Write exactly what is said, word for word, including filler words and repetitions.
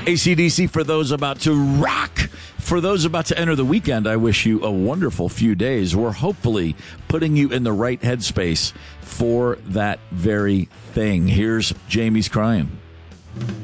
A C D C for those about to rock. For those about to enter the weekend, I wish you a wonderful few days. We're hopefully putting you in the right headspace for that very thing. Here's Jamie's Crying.